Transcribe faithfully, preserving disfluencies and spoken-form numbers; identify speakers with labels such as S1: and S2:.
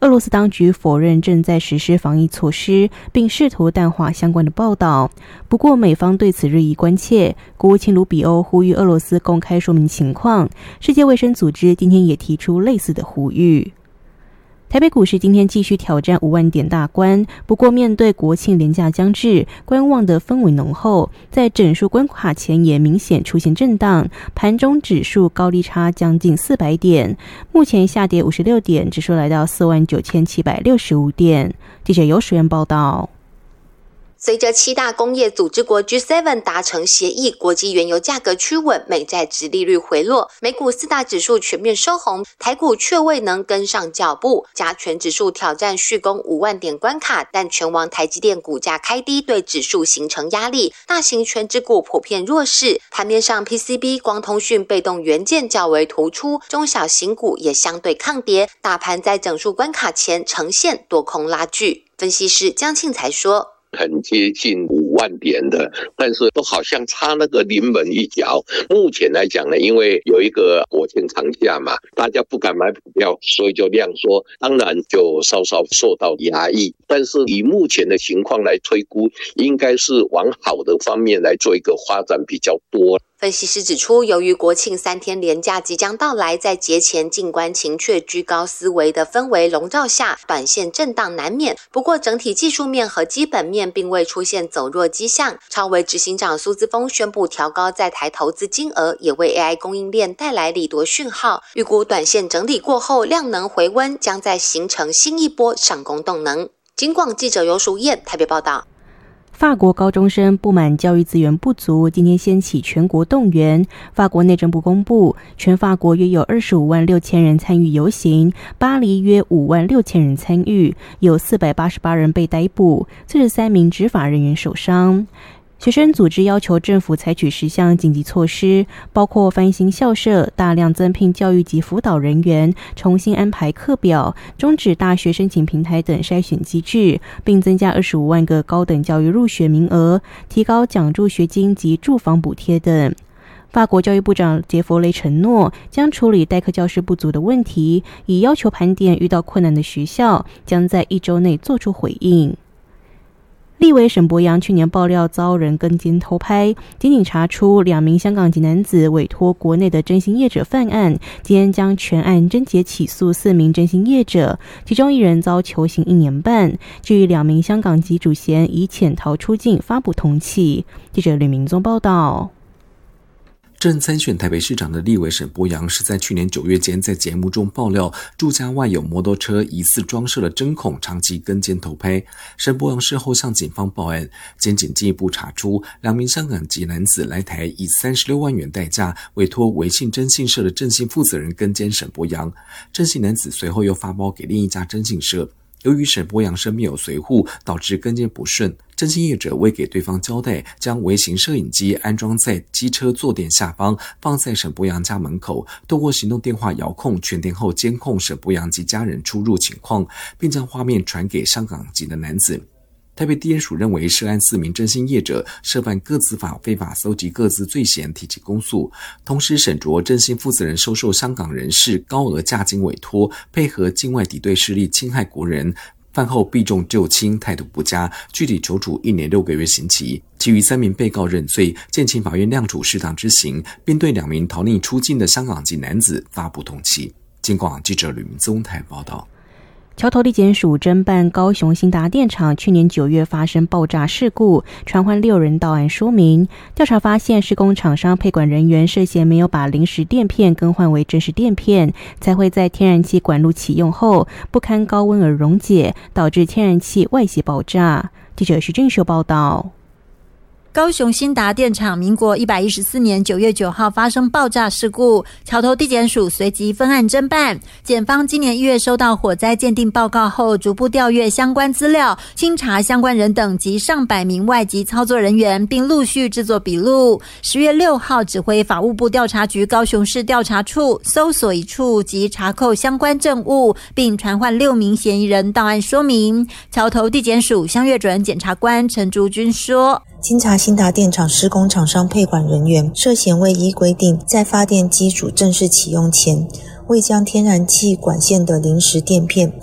S1: 俄罗斯当局否认正在实施防疫措施，并试图淡化相关的报道。不过美方对此日益关切，国务卿卢比欧呼吁俄罗斯公开说明情况。世界卫生组织今天也提出类似的呼吁。台北股市今天继续挑战五万点大关，不过面对国庆连假将至，观望的氛围浓厚，在整数关卡前也明显出现震荡，盘中指数高低差将近四百点，目前下跌五十六点，指数来到四万九千七百六十五点。记者游水源报道。
S2: 随着七大工业组织国 G 七 达成协议，国际原油价格趋稳，美债殖利率回落，美股四大指数全面收红，台股却未能跟上脚步，加权指数挑战续攻五万点关卡，但全网台积电股价开低，对指数形成压力，大型权值股普遍弱势，盘面上 P C B、光通讯、被动元件较为突出，中小型股也相对抗跌，大盘在整数关卡前呈现多空拉锯。分析师江庆才说，
S3: 很接近五万点的，但是都好像差那个临门一脚。目前来讲呢，因为有一个国庆长假嘛，大家不敢买股票，所以就量缩，当然就稍稍受到压抑。但是以目前的情况来推估，应该是往好的方面来做一个发展比较多。
S2: 分析师指出，由于国庆三天连假即将到来，在节前静观情却居高思维的氛围笼罩下，短线震荡难免。不过整体技术面和基本面并未出现走弱迹象。超微执行长苏姿丰宣布调高在台投资金额，也为 A I 供应链带来利多讯号。预估短线整理过后，量能回温，将再形成新一波上攻动能。金广记者游淑燕台北报道。
S1: 法国高中生不满教育资源不足，今天掀起全国动员。法国内政部公布，全法国约有二十五万六千人参与游行，巴黎约五万六千人参与，有四百八十八人被逮捕，四十三名执法人员受伤。学生组织要求政府采取十项紧急措施，包括翻新校舍、大量增聘教育及辅导人员、重新安排课表、终止大学申请平台等筛选机制，并增加二十五万个高等教育入学名额，提高奖助学金及住房补贴等。法国教育部长杰佛雷承诺将处理代课教师不足的问题，以要求盘点遇到困难的学校，将在一周内做出回应。立委沈伯洋去年爆料遭人跟监偷拍，检警查出两名香港籍男子委托国内的征信业者犯案，今天将全案侦结起诉四名征信业者，其中一人遭囚刑一年半。至于两名香港籍主嫌以潜逃出境发布通缉。记者吕明宗报道。
S4: 正参选台北市长的立委沈伯洋是在去年九月间在节目中爆料住家外有摩托车疑似装设了针孔，长期跟监偷拍。沈伯洋事后向警方报案，检警进一步查出两名香港籍男子来台以三十六万元代价委托微信征信社的征信负责人跟监沈伯洋，征信男子随后又发包给另一家征信社。由于沈伯洋身边有随扈，导致跟监不顺，征信业者未给对方交代，将微型摄影机安装在机车坐垫下方，放在沈伯洋家门口，透过行动电话遥控全天候监控沈伯洋及家人出入情况，并将画面传给香港籍的男子。台北地检署认为涉案四名征信业者涉犯个资法非法搜集个资罪嫌，提起公诉。同时审酌征信负责人收受香港人士高额价金委托，配合境外敌对势力侵害国人，犯后避重就轻，态度不佳，具体求处一年六个月刑期。其余三名被告认罪，建请法院量处适当之刑，并对两名逃匿出境的香港籍男子发布通缉。金广记者吕明宗台报道。
S1: 桥头地检署侦办高雄兴达电厂去年九月发生爆炸事故，传唤六人到案说明。调查发现，施工厂商配管人员涉嫌没有把临时垫片更换为正式垫片，才会在天然气管路启用后不堪高温而溶解，导致天然气外泄爆炸。记者徐俊秀报道。
S5: 高雄兴达电厂民国一百一十四年九月九号发生爆炸事故，桥头地检署随即分案侦办。检方今年一月收到火灾鉴定报告后，逐步调阅相关资料，清查相关人等及上百名外籍操作人员，并陆续制作笔录。十月六号，指挥法务部调查局高雄市调查处搜索一处及查扣相关证物，并传唤六名嫌疑人到案说明。桥头地检署乡岳主任检察官陈竹君说，
S6: 经查兴达电厂施工厂商配管人员涉嫌未依规定，在发电机组正式启用前，未将天然气管线的临时垫片